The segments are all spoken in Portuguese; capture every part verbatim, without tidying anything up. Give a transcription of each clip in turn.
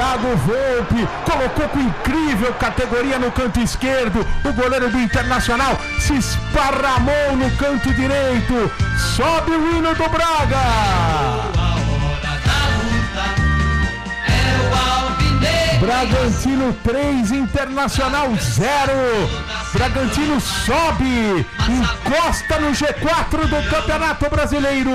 Thiago Volpe colocou com incrível categoria no canto esquerdo. O goleiro do Internacional se esparramou no canto direito. Sobe o hino do Braga. Bragantino três, Internacional zero. Bragantino sobe, encosta no G quatro do Campeonato Brasileiro.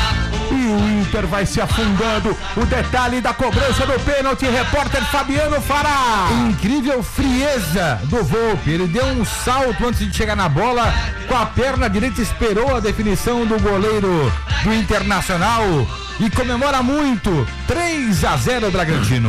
E o Inter vai se afundando. O detalhe da cobrança do pênalti, repórter Fabiano Fará. Incrível frieza do Volpe. Ele deu um salto antes de chegar na bola. Com a perna direita esperou a definição do goleiro do Internacional. E comemora muito. três a zero Bragantino.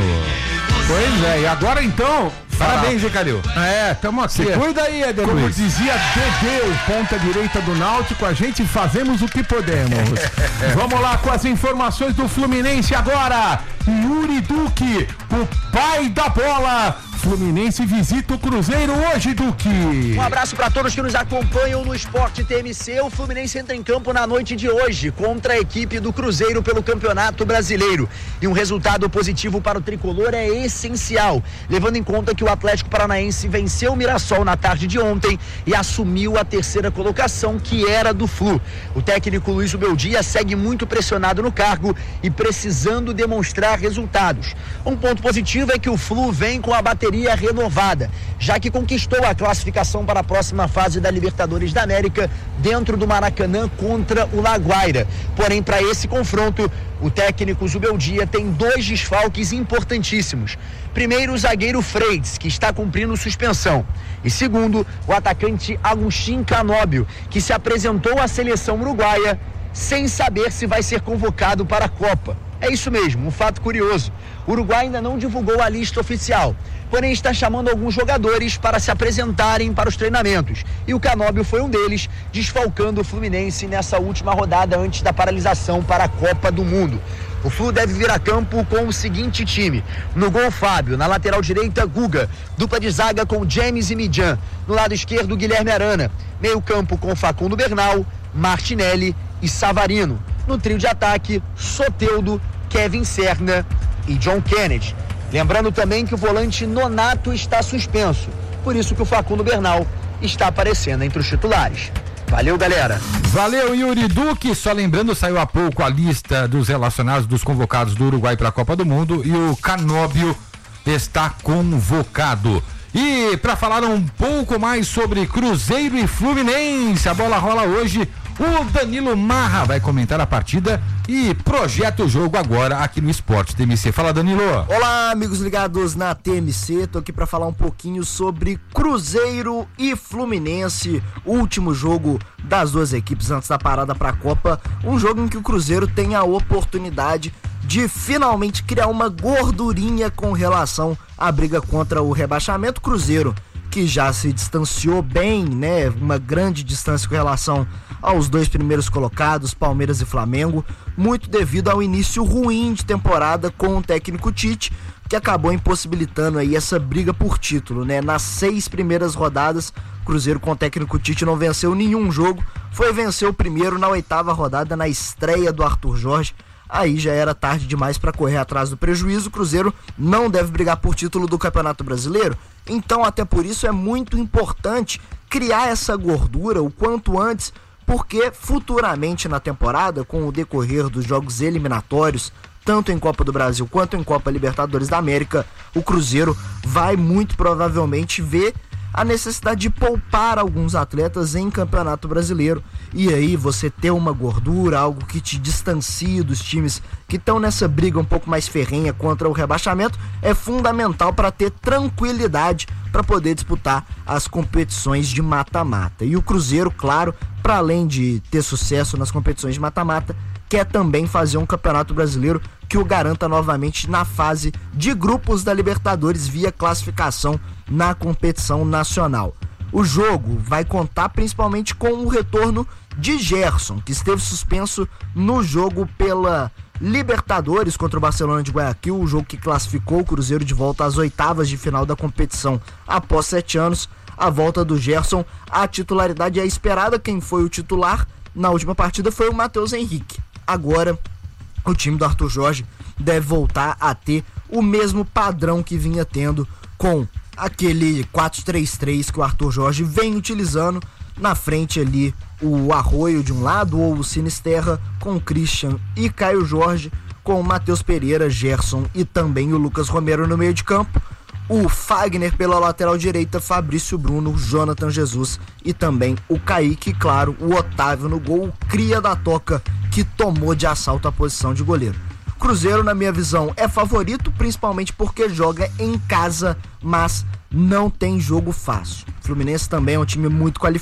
Pois é, e agora então... Parabéns, Zé Calil. É, tamo aqui. Se cuida aí, Eder Como Luiz. dizia Dedê, o ponta direita do Náutico, a gente fazemos o que podemos. Vamos lá com as informações do Fluminense agora. Yuri Duque, o pai da bola. Fluminense visita o Cruzeiro hoje, Duque. Um abraço para todos que nos acompanham no Esporte T M C. O Fluminense entra em campo na noite de hoje contra a equipe do Cruzeiro pelo Campeonato Brasileiro. E um resultado positivo para o tricolor é essencial, levando em conta que o Atlético Paranaense venceu o Mirassol na tarde de ontem e assumiu a terceira colocação, que era do Flu. O técnico Luiz Ubeldia segue muito pressionado no cargo e precisando demonstrar resultados. Um ponto positivo é que o Flu vem com a bateria renovada, já que conquistou a classificação para a próxima fase da Libertadores da América dentro do Maracanã contra o Laguaira. Porém, para esse confronto, o técnico Zubeldia tem dois desfalques importantíssimos. Primeiro, o zagueiro Freitas, que está cumprindo suspensão. E segundo, o atacante Agustín Canóbio, que se apresentou à seleção uruguaia sem saber se vai ser convocado para a Copa. É isso mesmo, um fato curioso. O Uruguai ainda não divulgou a lista oficial, porém está chamando alguns jogadores para se apresentarem para os treinamentos. E o Canóbio foi um deles, desfalcando o Fluminense nessa última rodada antes da paralisação para a Copa do Mundo. O Flu deve vir a campo com o seguinte time: no gol Fábio, na lateral direita Guga, dupla de zaga com James e Midjan, no lado esquerdo Guilherme Arana, meio campo com Facundo Bernal, Martinelli e Savarino, no trio de ataque Soteldo, Kevin Serna e John Kennedy. Lembrando também que o volante Nonato está suspenso, por isso que o Facundo Bernal está aparecendo entre os titulares. Valeu, galera. Valeu, Yuri Duque. Só lembrando, saiu há pouco a lista dos relacionados, dos convocados do Uruguai para a Copa do Mundo, e o Canóbio está convocado. E para falar um pouco mais sobre Cruzeiro e Fluminense, a bola rola hoje. O Danilo Marra vai comentar a partida e projeta o jogo agora aqui no Esporte T M C. Fala, Danilo. Olá, amigos ligados na T M C. Tô aqui para falar um pouquinho sobre Cruzeiro e Fluminense, último jogo das duas equipes antes da parada para a Copa. Um jogo em que o Cruzeiro tem a oportunidade de finalmente criar uma gordurinha com relação à briga contra o rebaixamento. Cruzeiro, que já se distanciou bem, né? Uma grande distância com relação aos dois primeiros colocados, Palmeiras e Flamengo, muito devido ao início ruim de temporada com o técnico Tite, que acabou impossibilitando aí essa briga por título, né? Nas seis primeiras rodadas, Cruzeiro com o técnico Tite não venceu nenhum jogo, foi vencer o primeiro na oitava rodada, na estreia do Arthur Jorge. Aí já era tarde demais para correr atrás do prejuízo. O Cruzeiro não deve brigar por título do Campeonato Brasileiro, então até por isso é muito importante criar essa gordura o quanto antes, porque futuramente na temporada, com o decorrer dos jogos eliminatórios, tanto em Copa do Brasil quanto em Copa Libertadores da América, o Cruzeiro vai muito provavelmente ver a necessidade de poupar alguns atletas em Campeonato Brasileiro, e aí você ter uma gordura, algo que te distancie dos times que estão nessa briga um pouco mais ferrenha contra o rebaixamento, é fundamental para ter tranquilidade para poder disputar as competições de mata-mata. E o Cruzeiro, claro, para além de ter sucesso nas competições de mata-mata, quer também fazer um Campeonato Brasileiro que o garanta novamente na fase de grupos da Libertadores via classificação na competição nacional. O jogo vai contar principalmente com o retorno de Gerson, que esteve suspenso no jogo pela Libertadores contra o Barcelona de Guayaquil, o jogo que classificou o Cruzeiro de volta às oitavas de final da competição após sete anos. A volta do Gerson, a titularidade é esperada. Quem foi o titular na última partida foi o Matheus Henrique. Agora, o time do Arthur Jorge deve voltar a ter o mesmo padrão que vinha tendo com aquele quatro três três que o Arthur Jorge vem utilizando. Na frente ali o Arroio de um lado, ou o Sinisterra, com o Christian e Caio Jorge, com o Matheus Pereira, Gerson e também o Lucas Romero no meio de campo. O Fagner pela lateral direita, Fabrício Bruno, Jonathan Jesus e também o Kaique, e claro, o Otávio no gol, cria da Toca, que tomou de assalto a posição de goleiro. Cruzeiro, na minha visão, é favorito, principalmente porque joga em casa, mas não tem jogo fácil. O Fluminense também é um time muito qualificado.